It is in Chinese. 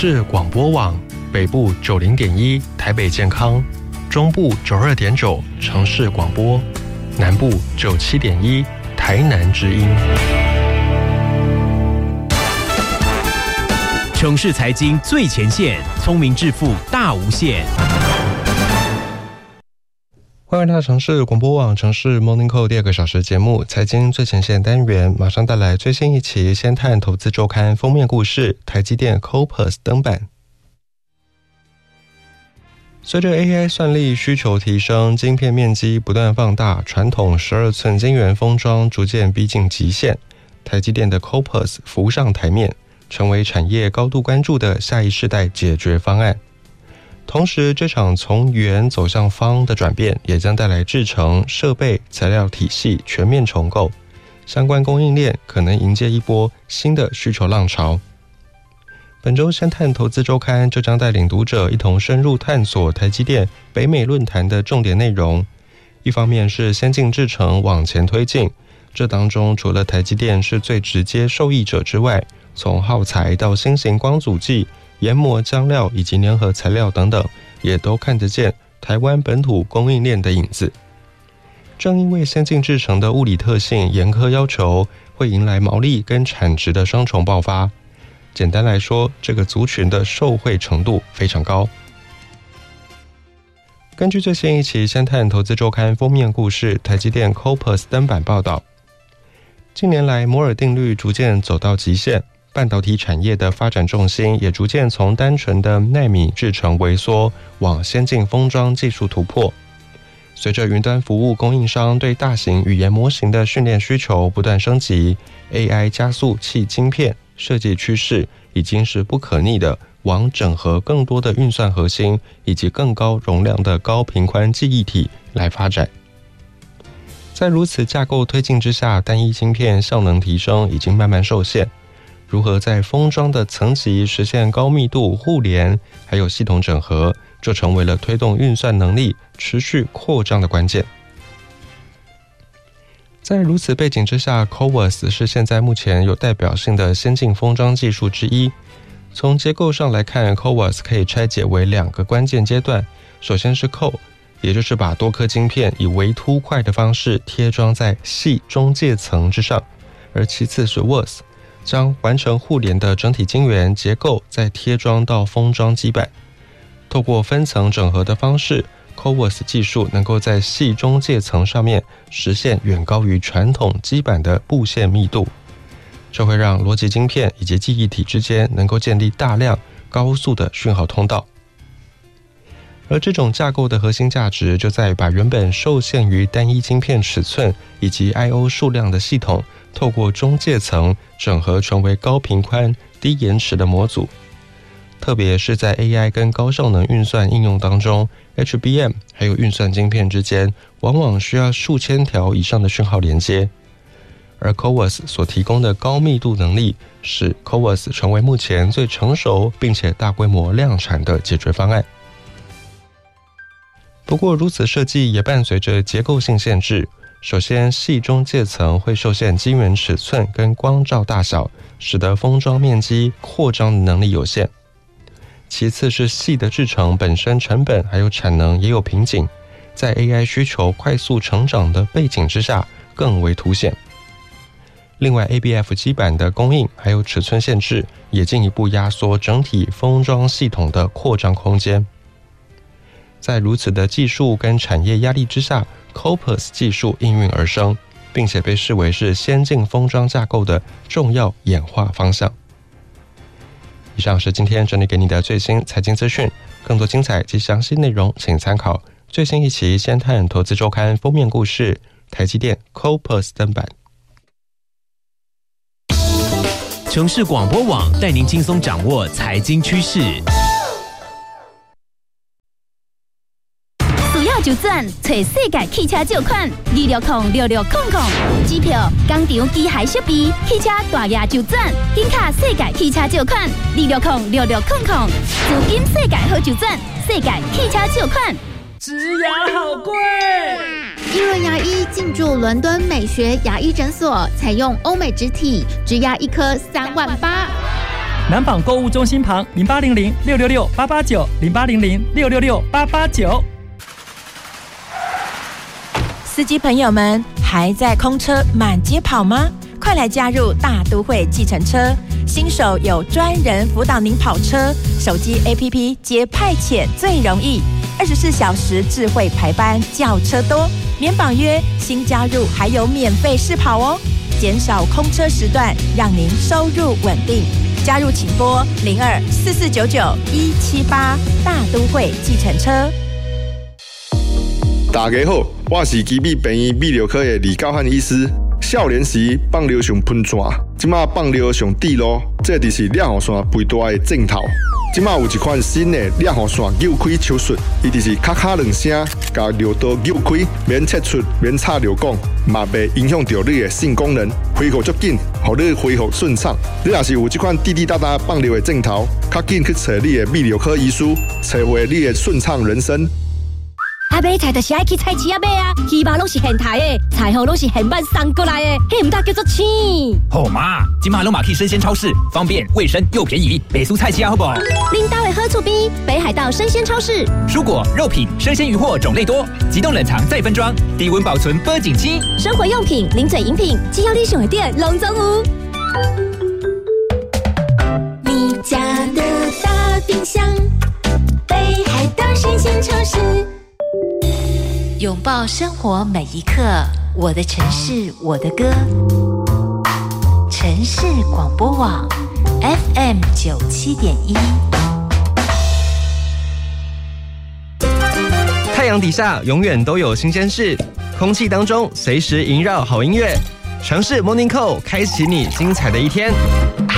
市广播网，北部90.1台北健康，中部92.9城市广播，南部97.1台南之音。 城市财经最前线，聪明致富大无限。 欢迎来到城市广播网城市 Morning Call 第2个小时节目财经最前线单元，马上带来最新一期先探投资周刊封面故事，台积电 Coopers 登板。随着 AI 算力需求提升，晶片面积不断放大，传统12寸晶圆封装逐渐逼近极限，台积电的 Coopers 浮上台面，成为产业高度关注的下一世代解决方案。同时，这场从圆走向方的转变，也将带来制程、设备、材料体系全面重构，相关供应链可能迎接一波新的需求浪潮。本周先探投资周刊就将带领读者一同深入探索台积电北美论坛的重点内容。一方面是先进制程往前推进，这当中除了台积电是最直接受益者之外，从耗材到新型光阻剂、研磨浆料以及粘合材料等等，也都看得见台湾本土供应链的影子。正因为先进制程的物理特性严苛要求，会迎来毛利跟产值的双重爆发。简单来说，这个族群的受惠程度非常高。根据最新一期先探投资周刊封面故事，台积电 Coopers 登板报道，近年来摩尔定律逐渐走到极限，半导体产业的发展重心也逐渐从单纯的奈米制程微缩，往先进封装技术突破。随着云端服务供应商对大型语言模型的训练需求不断升级， AI 加速器晶片设计趋势已经是不可逆的，往整合更多的运算核心以及更高容量的高频宽记忆体来发展。在如此架构推进之下，单一晶片效能提升已经慢慢受限。如何在封装的层级实现高密度互联，还有系统整合，就成为了推动运算能力持续扩张的关键。在如此背景之下， CoWoS 是现在目前有代表性的先进封装技术之一。从结构上来看， CoWoS 可以拆解为2个关键阶段。首先是 Co， 也就是把多颗晶片以微凸块的方式贴装在细中介层之上，而其次是 WoS， 将完成互联的整体晶圆结构再贴装到封装基板。透过分层整合的方式， CoWoS 技术能够在细中介层上面实现远高于传统基板的布线密度，这会让逻辑晶片以及记忆体之间能够建立大量高速的讯号通道。而这种架构的核心价值就在于把原本受限于单一晶片尺寸以及 I/O 数量的系统，透过中介层整合成为高频宽、低延迟的模组。特别是在 AI 跟高效能运算应用当中， HBM 还有运算晶片之间往往需要数千条以上的讯号连接，而 CoWoS 所提供的高密度能力，使 CoWoS 成为目前最成熟并且大规模量产的解决方案。不过如此设计也伴随着结构性限制，首先细中介层会受限晶圆尺寸跟光罩大小，使得封装面积扩张的能力有限。其次是细的制程本身成本还有产能也有瓶颈，在 AI 需求快速成长的背景之下更为凸显。另外 ABF 基板的供应还有尺寸限制，也进一步压缩整体封装系统的扩张空间。在如此的技术跟产业压力之下， Coopers 技术应运而生，并且被视为是先进封装架构的重要演化方向。以上是今天整理给你的最新财经资讯，更多精彩及详细内容请参考最新一期先探投资周刊封面故事，台积电 Coopers 登板。 城市广播网带您轻松掌握财经趋势。 需要就转找世界汽车借款26066000，机票、工厂、机械设备、汽车大额就转，紧卡世界汽车借款26066000，资金世界好就转，世界汽车借款。 植牙好贵。 伊润牙医进驻伦敦美学牙医诊所，采用欧美植体，植牙一颗3万8。 南纺购物中心旁0800-666-889 司机朋友们，还在空车满街跑吗？快来加入大都会计程车，新手有专人辅导您跑车，手机 APP 接派遣最容易，24小时智慧排班，轿车多，免绑约，新加入还有免费试跑哦，减少空车时段，让您收入稳定。加入请拨02-4499-178，大都会计程车。 大家好，我是基比病院泌尿科的李高汉医师。少年时放尿上喷泉，即马放尿上滴路，这就是尿壶腺肥大的症头。即马有一款新的尿壶腺扭开手术，伊就是咔咔两声，把尿道扭开，免切除，免插尿管，嘛袂影响到你的性功能，恢复足紧，互你恢复顺畅。你若是有这款滴滴答答放尿的症头，较紧去找你的泌尿科医师，找回你的顺畅人生。 啊，买菜就是爱去菜市仔买啊，鱼肉拢是现台的，菜货拢是现办送过来的，迄唔得叫做青。 好嘛，今嘛拢嘛去生鲜超市，方便、卫生又便宜，北苏菜市好不好？ 恁兜的好厝边，北海道生鲜超市， 蔬果、肉品、生鲜鱼货种类多，急冻冷藏再分装，低温保存保景期。 生活用品、零嘴饮品，只要你想的店，拢总有。 你家的大冰箱，北海道生鲜超市。拥抱生活每一刻，我的城市，我的歌。城市广播网 FM97.1。 太阳底下永远都有新鲜事，空气当中随时萦绕好音乐。尝试 Morning Call， 开启你精彩的一天。